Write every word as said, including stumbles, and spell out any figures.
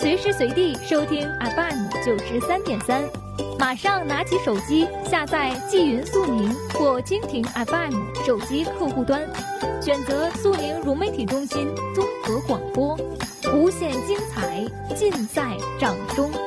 随时随地收听 F M 九十三点三。马上拿起手机下载纪云速宁或蜻蜓 F M 手机客户端，选择速宁融媒体中心综合广播，无限精彩尽在掌中。